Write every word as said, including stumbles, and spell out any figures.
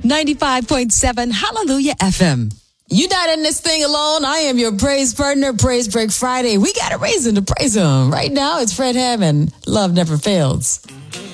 ninety-five point seven Hallelujah F M. You're not in this thing alone. I am your praise partner, Praise Break Friday. We got a reason to praise him. Right now, it's Fred Hammond. Love never fails.